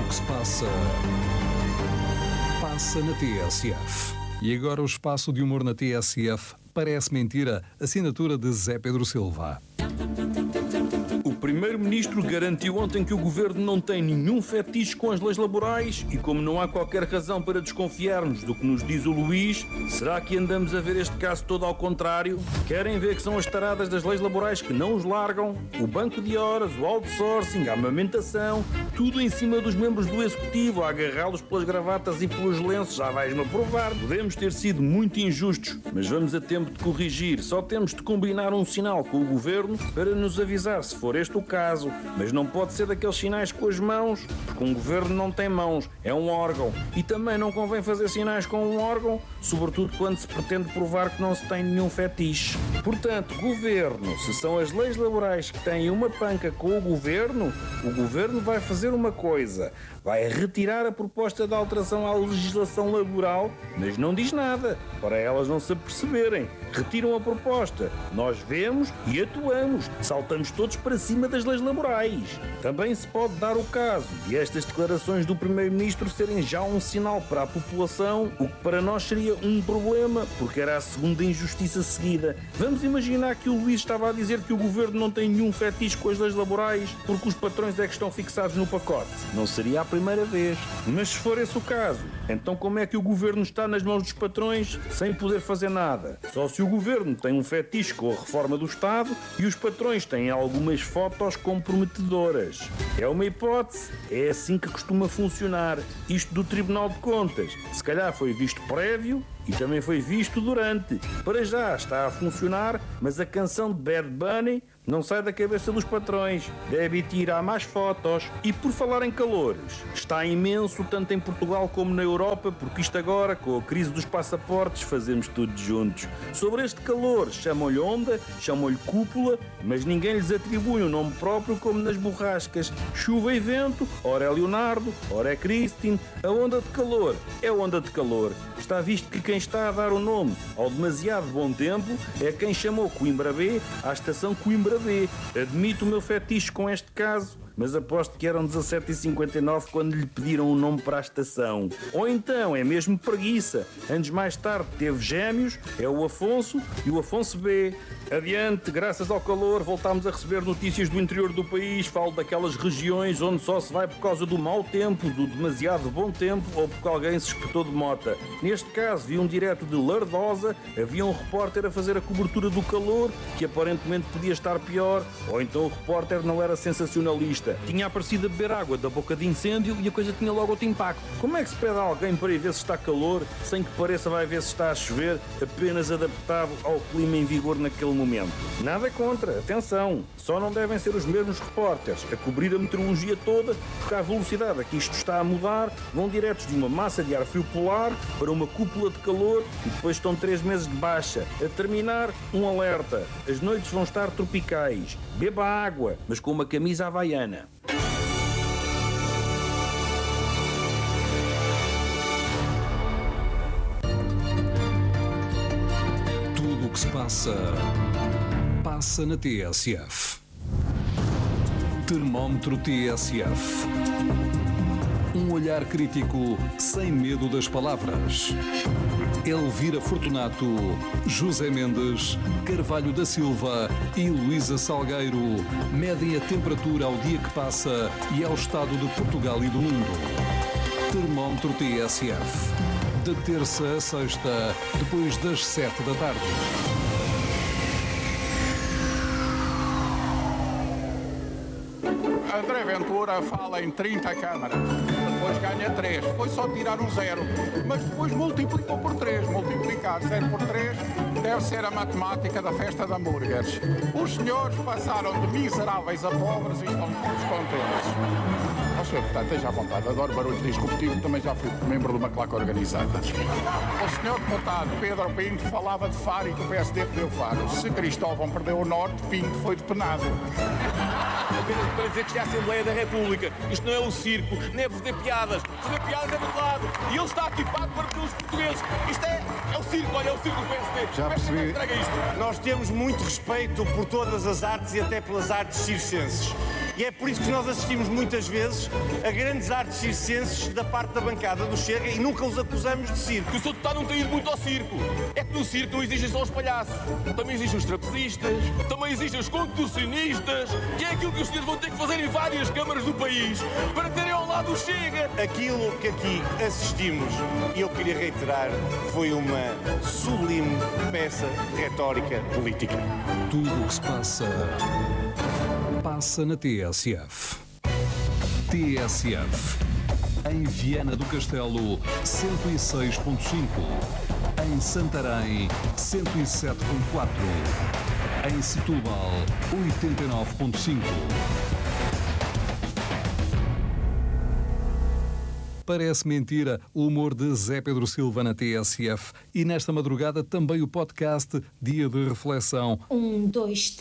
o que se passa, passa na TSF. E agora o espaço de humor na TSF. Parece mentira. Assinatura de Zé Pedro Silva. O Primeiro-Ministro garantiu ontem que o Governo não tem nenhum fetiche com as leis laborais e, como não há qualquer razão para desconfiarmos do que nos diz o Luís, será que andamos a ver este caso todo ao contrário? Querem ver que são as taradas das leis laborais que não os largam? O banco de horas, o outsourcing, a amamentação, tudo em cima dos membros do Executivo, a agarrá-los pelas gravatas e pelos lenços, já vais-me provar. Podemos ter sido muito injustos, mas vamos a tempo de corrigir. Só temos de combinar um sinal com o Governo para nos avisar se for este o caso, mas não pode ser daqueles sinais com as mãos, porque um governo não tem mãos, é um órgão. E também não convém fazer sinais com um órgão, sobretudo quando se pretende provar que não se tem nenhum fetiche. Portanto, governo, se são as leis laborais que têm uma panca com o governo vai fazer uma coisa, vai retirar a proposta de alteração à legislação laboral, mas não diz nada, para elas não se aperceberem. Retiram a proposta, nós vemos e atuamos, saltamos todos para cima das leis laborais. Também se pode dar o caso de estas declarações do Primeiro-Ministro serem já um sinal para a população, o que para nós seria um problema, porque era a segunda injustiça seguida. Vamos imaginar que o Luís estava a dizer que o Governo não tem nenhum fetiche com as leis laborais, porque os patrões é que estão fixados no pacote. Não seria a primeira vez. Mas se for esse o caso, então como é que o Governo está nas mãos dos patrões sem poder fazer nada? Só se o Governo tem um fetiche com a reforma do Estado e os patrões têm algumas fotos comprometedoras. É uma hipótese, é assim que costuma funcionar. Isto do Tribunal de Contas, se calhar foi visto prévio e também foi visto durante. Para já está a funcionar, mas a canção de Bad Bunny não sai da cabeça dos patrões. Deve tirar mais fotos. E por falar em calores, está imenso tanto em Portugal como na Europa, porque isto agora, com a crise dos passaportes, fazemos tudo juntos. Sobre este calor, chamam-lhe onda, chamam-lhe cúpula, mas ninguém lhes atribui um nome próprio como nas borrascas. Chuva e vento, ora é Leonardo, ora é Christine. A onda de calor é onda de calor. Está visto que quem está a dar o nome ao demasiado bom tempo é quem chamou Coimbra B à estação Coimbra B. Admito o meu fetiche com este caso, mas aposto que eram 17h59 quando lhe pediram o nome para a estação. Ou então é mesmo preguiça. Anos mais tarde teve gêmeos, é o Afonso e o Afonso B. Adiante, graças ao calor voltámos a receber notícias do interior do país. Falo daquelas regiões onde só se vai por causa do mau tempo, do demasiado bom tempo ou porque alguém se espetou de mota. Neste caso vi um direto de Lardosa, havia um repórter a fazer a cobertura do calor, que aparentemente podia estar pior, ou então o repórter não era sensacionalista. Tinha aparecido a beber água da boca de incêndio e a coisa tinha logo outro impacto. Como é que se pede a alguém para ir ver se está calor, sem que pareça vai ver se está a chover, apenas adaptado ao clima em vigor naquele momento? Nada contra, atenção, só não devem ser os mesmos repórteres a cobrir a meteorologia toda, porque à velocidade a que isto está a mudar, vão diretos de uma massa de ar frio polar para uma cúpula de calor e depois estão 3 meses de baixa. A terminar, um alerta, as noites vão estar tropicais, beba água, mas com uma camisa havaiana. Tudo o que se passa, passa na TSF. Termómetro TSF. Um olhar crítico sem medo das palavras. Elvira Fortunato, José Mendes, Carvalho da Silva e Luísa Salgueiro medem a temperatura ao dia que passa e ao estado de Portugal e do mundo. Termómetro TSF. De terça a sexta, depois das 7 da tarde. André Ventura fala em 30 câmaras, depois ganha 3, foi só tirar um 0, mas depois multiplicou por 3, multiplicar 0 por 3 deve ser a matemática da festa de hambúrgueres. Os senhores passaram de miseráveis a pobres e estão todos contentes. Ó senhor deputado, esteja à vontade, adoro barulhos disruptivos, também já fui membro de uma claque organizada. O senhor deputado Pedro Pinto falava de Faro e que o PSD perdeu Faro. Se Cristóvão perdeu o Norte, Pinto foi depenado. Apenas para dizer que isto é a Assembleia da República. Isto não é um circo, nem é fazer piadas. Fazer piadas é do lado. E ele está aqui pago para pelos portugueses. Isto é o circo, olha, é o circo do PSD. Já percebi. Nós temos muito respeito por todas as artes e até pelas artes circenses. E é por isso que nós assistimos muitas vezes a grandes artes circenses da parte da bancada do Chega e nunca os acusamos de circo. Que o Sr. Deputado não tem ido muito ao circo. É que no circo não existem só os palhaços. Também existem os trapezistas, também existem os contorcionistas, que é aquilo que os senhores vão ter que fazer em várias câmaras do país para terem ao lado o Chega. Aquilo que aqui assistimos, e eu queria reiterar, foi uma sublime peça de retórica política. Tudo o que se passa, passa na TSF. TSF. Em Viana do Castelo, 106.5. Em Santarém, 107.4. Em Setúbal, 89.5. Parece mentira o humor de Zé Pedro Silva na TSF. E nesta madrugada também o podcast Dia de Reflexão. 1, 2,